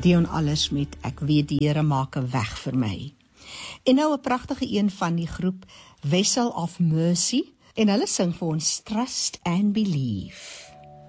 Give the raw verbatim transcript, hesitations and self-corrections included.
Dion Alles met Ek weet die Here maak 'n weg vir my. En nou 'n pragtige een van die groep Vessel of Mercy, en hulle sing vir ons Trust and Believe.